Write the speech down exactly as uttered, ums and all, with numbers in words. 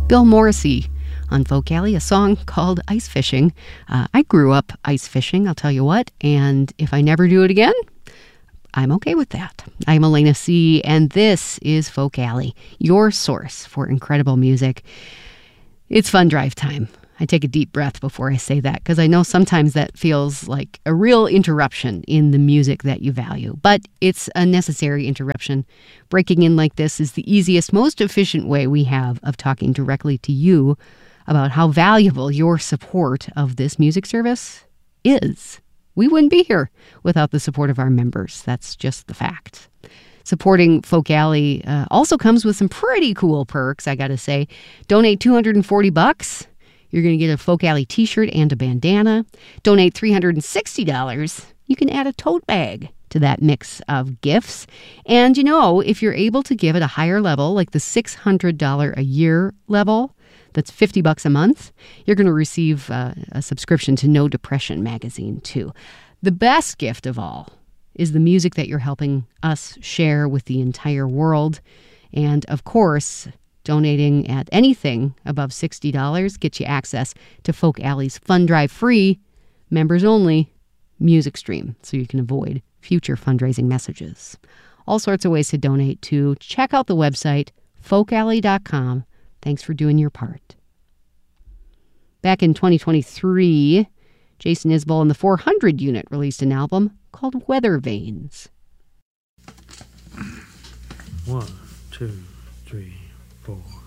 Bill Morrissey on Folk Alley, a song called Ice Fishing. Uh, I grew up ice fishing, I'll tell you what, and if I never do it again, I'm okay with that. I'm Elena C., and this is Folk Alley, your source for incredible music. It's fun drive time. I take a deep breath before I say that, because I know sometimes that feels like a real interruption in the music that you value. But it's a necessary interruption. Breaking in like this is the easiest, most efficient way we have of talking directly to you about how valuable your support of this music service is. We wouldn't be here without the support of our members. That's just the fact. Supporting Folk Alley uh, also comes with some pretty cool perks, I gotta say. Donate two hundred forty bucks. You're going to get a Folk Alley t-shirt and a bandana. Donate three hundred sixty dollars. You can add a tote bag to that mix of gifts. And, you know, if you're able to give at a higher level, like the six hundred dollars a year level, that's fifty bucks a month, you're going to receive uh, a subscription to No Depression magazine, too. The best gift of all is the music that you're helping us share with the entire world. And, of course, donating at anything above sixty dollars gets you access to Folk Alley's Fund Drive free, members only, music stream, so you can avoid future fundraising messages. All sorts of ways to donate to. Check out the website, folk alley dot com. Thanks for doing your part. Back in twenty twenty-three, Jason Isbell and the four hundred unit released an album called Weather Vanes. One, two, three, four.